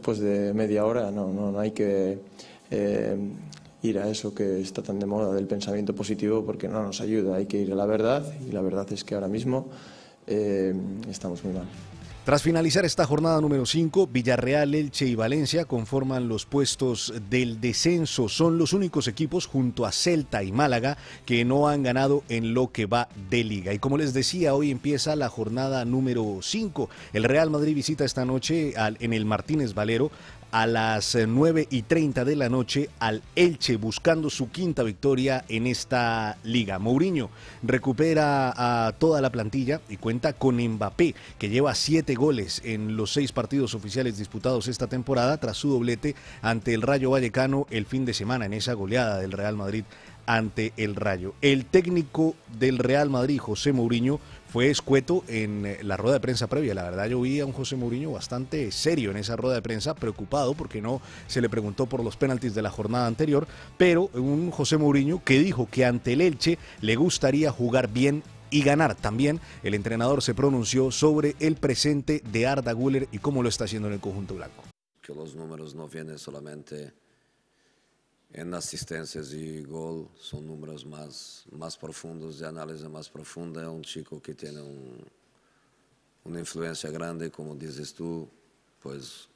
después de media hora. No hay que ir a eso que está tan de moda del pensamiento positivo, porque no nos ayuda. Hay que ir a la verdad, y la verdad es que ahora mismo estamos muy mal. Tras finalizar esta jornada número 5, Villarreal, Elche y Valencia conforman los puestos del descenso. Son los únicos equipos junto a Celta y Málaga que no han ganado en lo que va de liga. Y como les decía, hoy empieza la jornada número 5. El Real Madrid visita esta noche en el Martínez Valero a las 9:30 de la noche al Elche, buscando su quinta victoria en esta liga. Mourinho recupera a toda la plantilla y cuenta con Mbappé, que lleva 7 goles en los 6 partidos oficiales disputados esta temporada tras su doblete ante el Rayo Vallecano el fin de semana en esa goleada del Real Madrid ante el Rayo. El técnico del Real Madrid, José Mourinho, fue escueto en la rueda de prensa previa. La verdad, yo vi a un José Mourinho bastante serio en esa rueda de prensa, preocupado porque no se le preguntó por los penaltis de la jornada anterior, pero un José Mourinho que dijo que ante el Elche le gustaría jugar bien y ganar. También el entrenador se pronunció sobre el presente de Arda Güler y cómo lo está haciendo en el conjunto blanco. Que los números no vienen solamente en asistencias y gol, son números más profundos, de análisis más profunda. Un chico que tiene una influencia grande, como dices tú, pues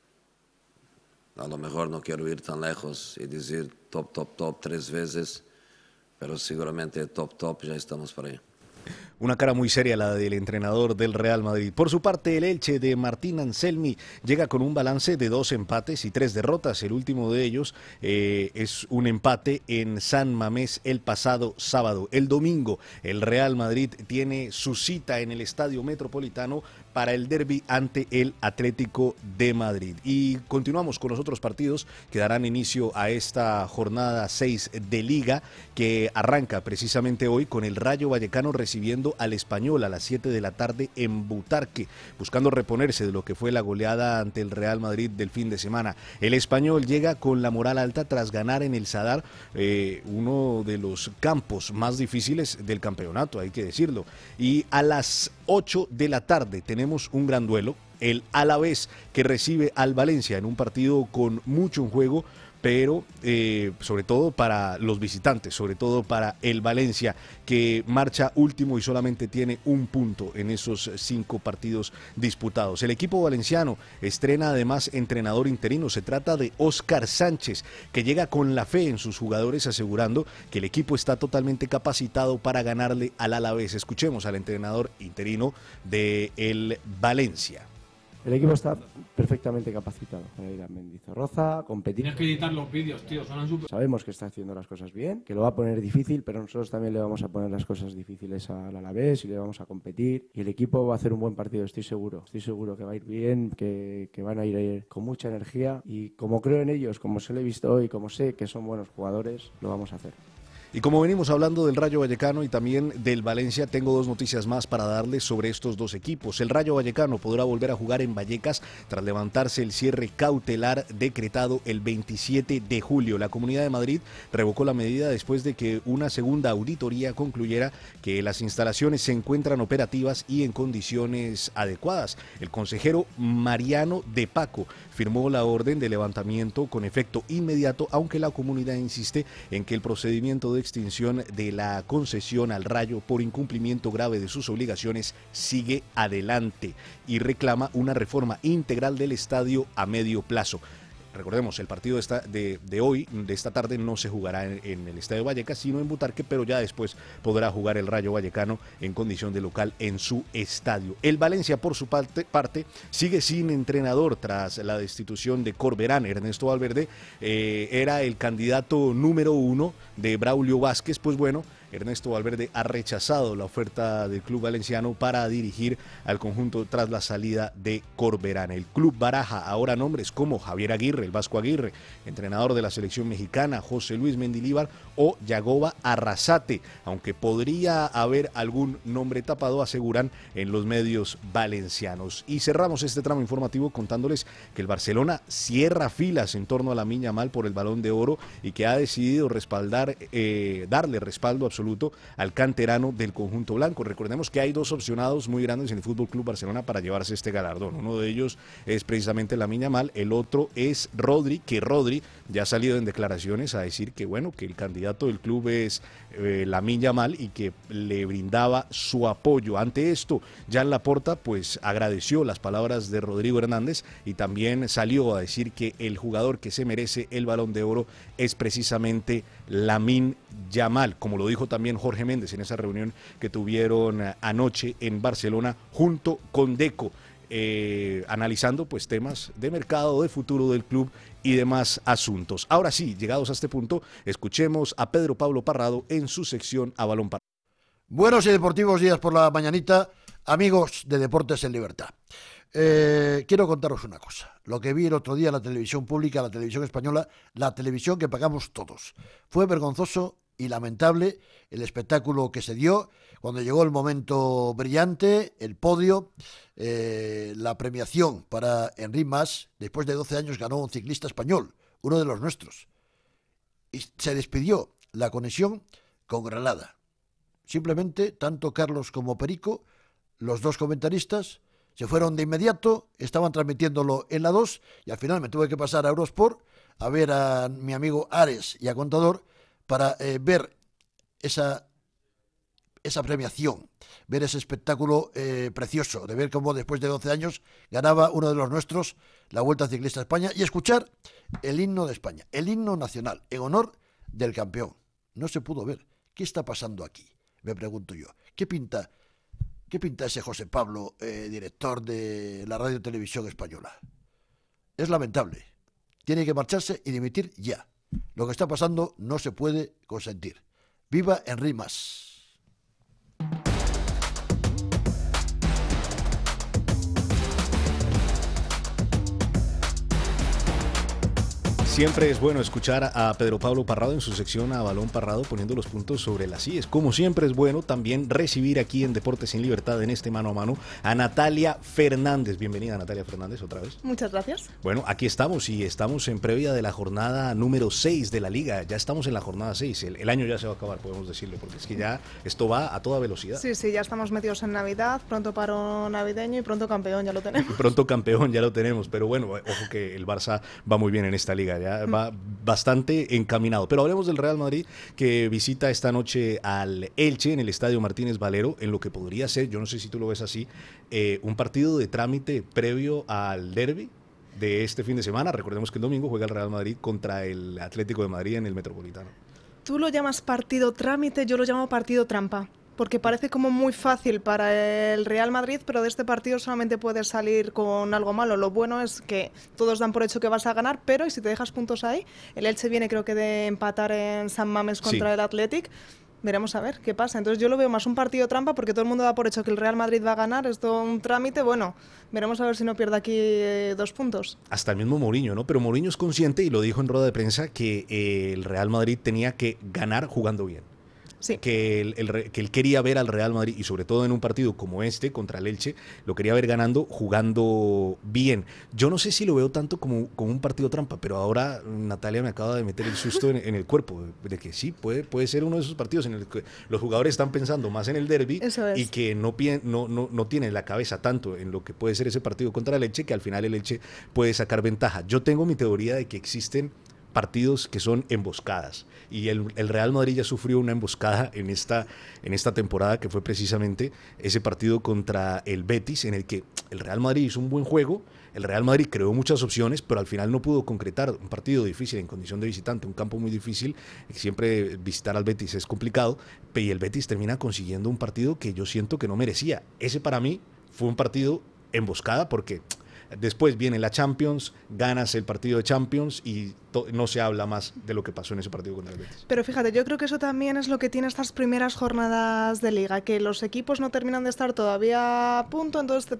a lo mejor no quiero ir tan lejos y decir top 3 veces, pero seguramente top ya estamos por ahí. Una cara muy seria la del entrenador del Real Madrid. Por su parte, el Elche de Martín Anselmi llega con un balance de 2 empates y 3 derrotas. El último de ellos es un empate en San Mamés el pasado sábado. El domingo, el Real Madrid tiene su cita en el Estadio Metropolitano para el derbi ante el Atlético de Madrid. Y continuamos con los otros partidos que darán inicio a esta jornada 6 de Liga, que arranca precisamente hoy con el Rayo Vallecano recibiendo al Español a las 7 de la tarde en Butarque, buscando reponerse de lo que fue la goleada ante el Real Madrid del fin de semana. El Español llega con la moral alta tras ganar en el Sadar, uno de los campos más difíciles del campeonato, hay que decirlo. Y a las 8 de la tarde tenemos un gran duelo, el Alavés que recibe al Valencia en un partido con mucho en juego, pero sobre todo para los visitantes, sobre todo para el Valencia, que marcha último y solamente tiene un punto en esos 5 partidos disputados. El equipo valenciano estrena además entrenador interino. Se trata de Óscar Sánchez, que llega con la fe en sus jugadores, asegurando que el equipo está totalmente capacitado para ganarle al Alavés. Escuchemos al entrenador interino de el Valencia. El equipo está perfectamente capacitado para ir a Mendizorroza, competir. Tienes que editar los vídeos, tío, suenan súper. Sabemos que está haciendo las cosas bien, que lo va a poner difícil, pero nosotros también le vamos a poner las cosas difíciles al Alavés y le vamos a competir. Y el equipo va a hacer un buen partido, estoy seguro. Estoy seguro que va a ir bien, que van a ir con mucha energía. Y como creo en ellos, como se lo he visto hoy, como sé que son buenos jugadores, lo vamos a hacer. Y como venimos hablando del Rayo Vallecano y también del Valencia, tengo 2 noticias más para darles sobre estos 2 equipos. El Rayo Vallecano podrá volver a jugar en Vallecas tras levantarse el cierre cautelar decretado el 27 de julio. La Comunidad de Madrid revocó la medida después de que una segunda auditoría concluyera que las instalaciones se encuentran operativas y en condiciones adecuadas. El consejero Mariano de Paco firmó la orden de levantamiento con efecto inmediato, aunque la comunidad insiste en que el procedimiento de extinción de la concesión al Rayo por incumplimiento grave de sus obligaciones sigue adelante y reclama una reforma integral del estadio a medio plazo. Recordemos, el partido de hoy, de esta tarde, no se jugará en el Estadio Vallecas, sino en Butarque, pero ya después podrá jugar el Rayo Vallecano en condición de local en su estadio. El Valencia, por su parte sigue sin entrenador tras la destitución de Corberán. Ernesto Valverde era el candidato número 1 de Braulio Vázquez. Pues bueno, Ernesto Valverde ha rechazado la oferta del club valenciano para dirigir al conjunto tras la salida de Corberán. El club baraja ahora nombres como Javier Aguirre, el Vasco Aguirre, entrenador de la selección mexicana, José Luis Mendilíbar o Yagoba Arrasate, aunque podría haber algún nombre tapado, aseguran en los medios valencianos. Y cerramos este tramo informativo contándoles que el Barcelona cierra filas en torno a Lamine Yamal por el Balón de Oro y que ha decidido darle respaldo absoluto absoluto al canterano del conjunto blanco. Recordemos que hay dos opcionados muy grandes en el Fútbol Club Barcelona para llevarse este galardón. Uno de ellos es precisamente Lamine Yamal, el otro es Rodri, que Rodri ya ha salido en declaraciones a decir que bueno, que el candidato del club es Lamine Yamal y que le brindaba su apoyo. Ante esto, Jan Laporta pues agradeció las palabras de Rodrigo Hernández y también salió a decir que el jugador que se merece el Balón de Oro es precisamente Lamine Yamal, como lo dijo también Jorge Méndez en esa reunión que tuvieron anoche en Barcelona junto con Deco, analizando pues temas de mercado, de futuro del club y demás asuntos. Ahora sí, llegados a este punto, escuchemos a Pedro Pablo Parrado en su sección A Balón Parado. Buenos y deportivos días por la mañanita, amigos de Deportes en Libertad. Quiero contaros una cosa. Lo que vi el otro día en la televisión pública, la televisión española, la televisión que pagamos todos. Fue vergonzoso y lamentable el espectáculo que se dio cuando llegó el momento brillante, el podio, la premiación para Enric Mas. Después de 12 años ganó un ciclista español, uno de los nuestros. Y se despidió la conexión con Granada. Simplemente, tanto Carlos como Perico, los dos comentaristas, se fueron de inmediato, estaban transmitiéndolo en la 2 y al final me tuve que pasar a Eurosport a ver a mi amigo Ares y a Contador para ver esa premiación, ver ese espectáculo precioso, de ver cómo después de 12 años ganaba uno de los nuestros la Vuelta Ciclista a España y escuchar el himno de España, el himno nacional, en honor del campeón. No se pudo ver. ¿Qué está pasando aquí? Me pregunto yo. ¿Qué pinta ese José Pablo, director de la Radio Televisión Española? Es lamentable. Tiene que marcharse y dimitir ya. Lo que está pasando no se puede consentir. ¡Viva Enric Mas! Siempre es bueno escuchar a Pedro Pablo Parrado en su sección A Balón Parrado poniendo los puntos sobre las IES. Como siempre es bueno también recibir aquí en Deportes en Libertad en este mano a mano a Natalia Fernández. Bienvenida Natalia Fernández otra vez. Muchas gracias. Bueno, aquí estamos y estamos en previa de la jornada número 6 de la Liga. Ya estamos en la jornada 6. El año ya se va a acabar, podemos decirlo, porque es que ya esto va a toda velocidad. Sí, ya estamos metidos en Navidad, pronto paro navideño y pronto campeón ya lo tenemos. Y pronto campeón ya lo tenemos, pero bueno, ojo que el Barça va muy bien en esta liga. Ya va bastante encaminado. Pero hablemos del Real Madrid, que visita esta noche al Elche en el Estadio Martínez Valero, en lo que podría ser, yo no sé si tú lo ves así, un partido de trámite previo al derbi de este fin de semana. Recordemos que el domingo juega el Real Madrid contra el Atlético de Madrid en el Metropolitano. Tú lo llamas partido trámite, yo lo llamo partido trampa. Porque parece como muy fácil para el Real Madrid, pero de este partido solamente puedes salir con algo malo. Lo bueno es que todos dan por hecho que vas a ganar, pero y si te dejas puntos ahí, el Elche viene creo que de empatar en San Mamés contra el Athletic. Veremos a ver qué pasa. Entonces yo lo veo más un partido trampa porque todo el mundo da por hecho que el Real Madrid va a ganar. Es todo un trámite. Bueno, veremos a ver si no pierde aquí 2 puntos. Hasta el mismo Mourinho, ¿no? Pero Mourinho es consciente y lo dijo en rueda de prensa que el Real Madrid tenía que ganar jugando bien. Sí. Que él quería ver al Real Madrid, y sobre todo en un partido como este, contra el Elche, lo quería ver ganando, jugando bien. Yo no sé si lo veo tanto como un partido trampa, pero ahora Natalia me acaba de meter el susto en el cuerpo, de que sí, puede ser uno de esos partidos en el que los jugadores están pensando más en el derbi y que no tienen la cabeza tanto en lo que puede ser ese partido contra el Elche, que al final el Elche puede sacar ventaja. Yo tengo mi teoría de que existen partidos que son emboscadas y el Real Madrid ya sufrió una emboscada en esta temporada, que fue precisamente ese partido contra el Betis, en el que el Real Madrid hizo un buen juego, el Real Madrid creó muchas opciones, pero al final no pudo concretar. Un partido difícil en condición de visitante, un campo muy difícil, siempre visitar al Betis es complicado, y el Betis termina consiguiendo un partido que yo siento que no merecía. Ese para mí fue un partido emboscada, porque después viene la Champions, ganas el partido de Champions y no se habla más de lo que pasó en ese partido contra el Betis. Pero fíjate, yo creo que eso también es lo que tiene estas primeras jornadas de Liga, que los equipos no terminan de estar todavía a punto, entonces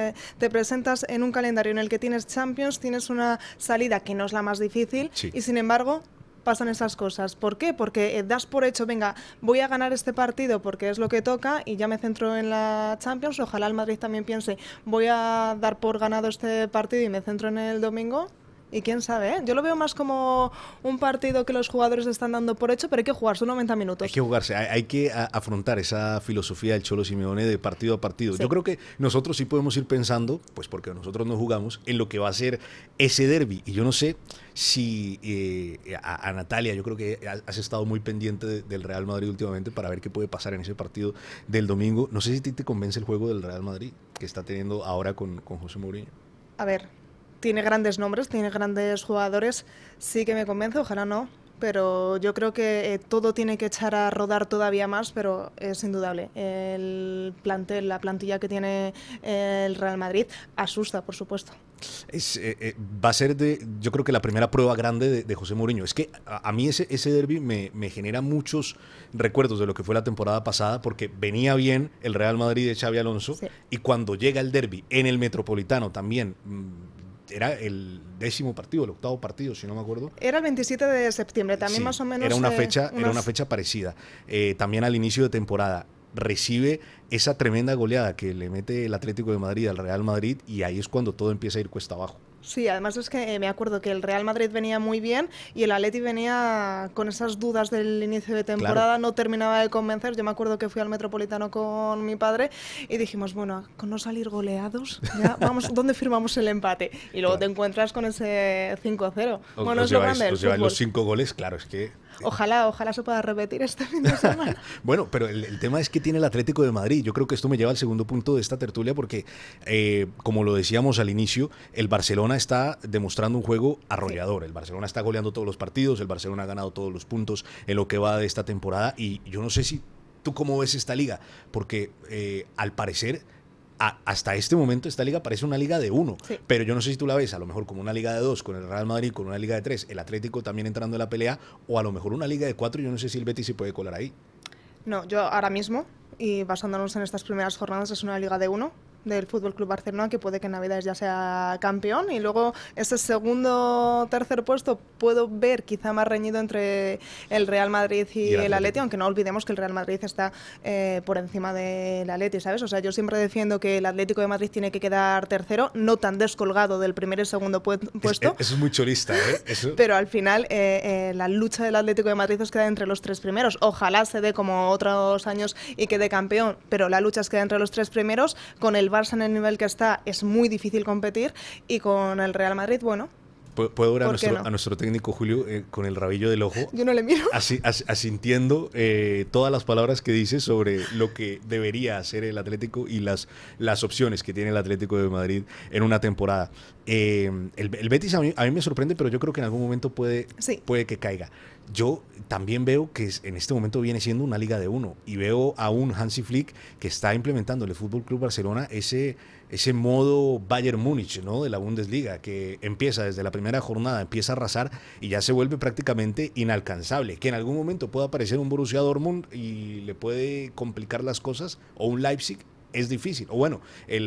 te presentas en un calendario en el que tienes Champions, tienes una salida que no es la más difícil, y sin embargo pasan esas cosas. ¿Por qué? Porque das por hecho, venga, voy a ganar este partido porque es lo que toca y ya me centro en la Champions. Ojalá el Madrid también piense, voy a dar por ganado este partido y me centro en el domingo, Y quién sabe, ¿eh? Yo lo veo más como un partido que los jugadores están dando por hecho, pero hay que jugar, son 90 minutos. Hay que jugarse, hay que afrontar esa filosofía del Cholo Simeone de partido a partido. Sí. Yo creo que nosotros sí podemos ir pensando, pues porque nosotros no jugamos, en lo que va a ser ese derbi. Y yo no sé si a Natalia, yo creo que has estado muy pendiente del Real Madrid últimamente para ver qué puede pasar en ese partido del domingo. No sé si a ti te convence el juego del Real Madrid que está teniendo ahora con José Mourinho. A ver, tiene grandes nombres, tiene grandes jugadores, sí que me convence, ojalá no, pero yo creo que todo tiene que echar a rodar todavía más, pero es indudable. El plantel, la plantilla que tiene el Real Madrid asusta, por supuesto. Va a ser, yo creo que la primera prueba grande de José Mourinho. Es que a mí ese derbi me genera muchos recuerdos de lo que fue la temporada pasada, porque venía bien el Real Madrid de Xabi Alonso, Sí. y cuando llega el derbi en el Metropolitano también, era el 10º partido, el 8º partido, si no me acuerdo. Era el 27 de septiembre, también Sí, más o menos. era una fecha parecida. También al inicio de temporada recibe esa tremenda goleada que le mete el Atlético de Madrid al Real Madrid, y ahí es cuando todo empieza a ir cuesta abajo. Sí, además es que me acuerdo que el Real Madrid venía muy bien y el Atleti venía con esas dudas del inicio de temporada, Claro. no terminaba de convencer. Yo me acuerdo que fui al Metropolitano con mi padre y dijimos, bueno, con no salir goleados, ya vamos, ¿dónde firmamos el empate? Y luego Claro. te encuentras con ese 5-0. Bueno, Os es lo grande del os lleváis fútbol. los 5 goles, claro, es que... Ojalá se pueda repetir este fin de semana. Bueno, pero el tema es que tiene el Atlético de Madrid. Yo creo que esto me lleva al segundo punto de esta tertulia porque, como lo decíamos al inicio, el Barcelona está demostrando un juego arrollador. El Barcelona está goleando todos los partidos, el Barcelona ha ganado todos los puntos en lo que va de esta temporada, y yo no sé si tú cómo ves esta liga, porque al parecer... hasta este momento esta liga parece una liga de 1, Sí. pero yo no sé si tú la ves a lo mejor como una liga de 2 con el Real Madrid, con una liga de 3, el Atlético también entrando en la pelea, o a lo mejor una liga de 4, yo no sé si el Betis se puede colar ahí. No, yo ahora mismo, y basándonos en estas primeras jornadas, es una liga de 1 del Fútbol Club Barcelona, que puede que en Navidades ya sea campeón, y luego ese segundo tercer puesto puedo ver quizá más reñido entre el Real Madrid y el Atleti, aunque no olvidemos que el Real Madrid está por encima del Atleti, ¿sabes? O sea, yo siempre defiendo que el Atlético de Madrid tiene que quedar tercero, no tan descolgado del primer y segundo puesto. Eso es muy cholista, ¿eh? Eso... Pero al final la lucha del Atlético de Madrid es quedar entre los 3 primeros. Ojalá se dé como otros años y quede campeón, pero la lucha es quedar entre los 3 primeros. Con el Barça en el nivel que está es muy difícil competir, y con el Real Madrid, bueno, Puedo ver ¿por qué no? a nuestro técnico Julio con el rabillo del ojo, yo no le miro. asintiendo todas las palabras que dice sobre lo que debería hacer el Atlético y las opciones que tiene el Atlético de Madrid en una temporada. El Betis a mí me sorprende, pero yo creo que en algún momento puede que caiga. Yo también veo que en este momento viene siendo una liga de 1, y veo a un Hansi Flick que está implementando en el Fútbol Club Barcelona ese modo Bayern Múnich, ¿no?, de la Bundesliga, que empieza desde la primera jornada, empieza a arrasar y ya se vuelve prácticamente inalcanzable. Que en algún momento pueda aparecer un Borussia Dortmund y le puede complicar las cosas, o un Leipzig. Es difícil, o bueno,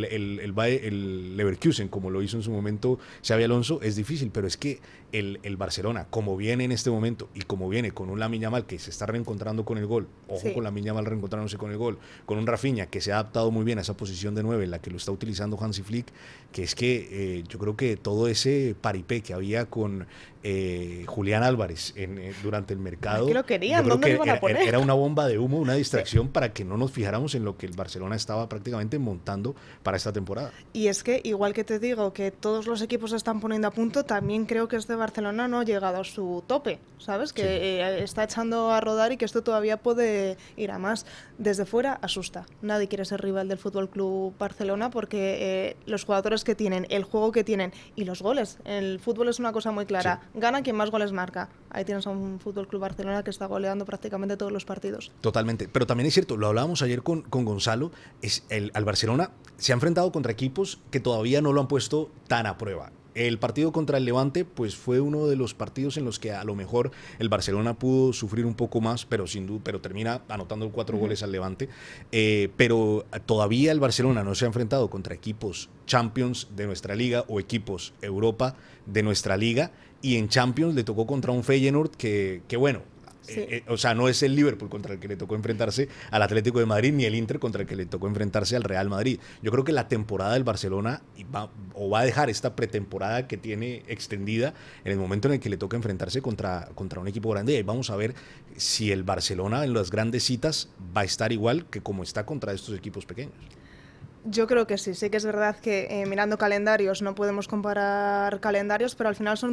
el Leverkusen, como lo hizo en su momento Xabi Alonso, es difícil, pero es que el Barcelona, como viene en este momento y como viene con un Lamine Yamal que se está reencontrando con el gol, ojo con Lamine Yamal reencontrándose con el gol, con un Rafinha que se ha adaptado muy bien a esa posición de 9 en la que lo está utilizando Hansi Flick, que es que yo creo que todo ese paripé que había con Julián Álvarez durante el mercado, ¿Qué lo querían? yo creo ¿Dónde que lo iban a poner? era una bomba de humo, una distracción para que no nos fijáramos en lo que el Barcelona estaba prácticamente montando para esta temporada. Y es que, igual que te digo que todos los equipos se están poniendo a punto, también creo que este Barcelona no ha llegado a su tope, ¿sabes? Que está echando a rodar y que esto todavía puede ir a más. Desde fuera asusta. Nadie quiere ser rival del Fútbol Club Barcelona porque los jugadores que tienen, el juego que tienen y los goles. El fútbol es una cosa muy clara. Sí. Gana quien más goles marca. Ahí tienes a un Fútbol Club Barcelona que está goleando prácticamente todos los partidos. Totalmente. Pero también es cierto, lo hablábamos ayer con Gonzalo, al Barcelona se ha enfrentado contra equipos que todavía no lo han puesto tan a prueba. El partido contra el Levante pues fue uno de los partidos en los que a lo mejor el Barcelona pudo sufrir un poco más, pero termina anotando 4 goles al Levante. Pero todavía el Barcelona no se ha enfrentado contra equipos Champions de nuestra liga o equipos Europa de nuestra liga, y en Champions le tocó contra un Feyenoord que bueno, Sí. O sea, no es el Liverpool contra el que le tocó enfrentarse al Atlético de Madrid, ni el Inter contra el que le tocó enfrentarse al Real Madrid. Yo creo que la temporada del Barcelona va a dejar esta pretemporada que tiene extendida en el momento en el que le toca enfrentarse contra un equipo grande, y ahí vamos a ver si el Barcelona en las grandes citas va a estar igual que como está contra estos equipos pequeños. Yo creo que sí, sí que es verdad que mirando calendarios no podemos comparar calendarios, pero al final son